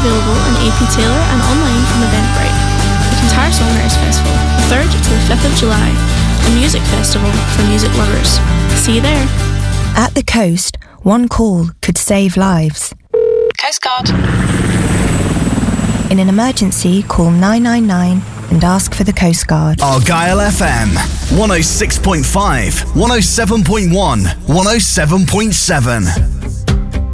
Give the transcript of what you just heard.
available on AP Taylor and online from Eventbrite. The Kintyre Songwriters Festival, 3rd to the 5th of July, a music festival for music lovers. See you there. At the coast, one call could save lives. Coast Guard. In an emergency, call 999 and ask for the Coast Guard. Argyle FM 106.5, 107.1, 107.7.